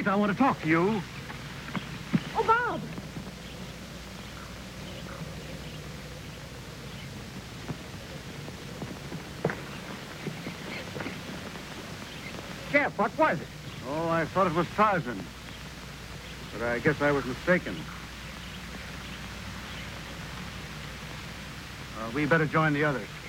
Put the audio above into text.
Wait, I want to talk to you. Oh, Bob! Jeff, what was it? Oh, I thought it was Tarzan. But I guess I was mistaken. We better join the others.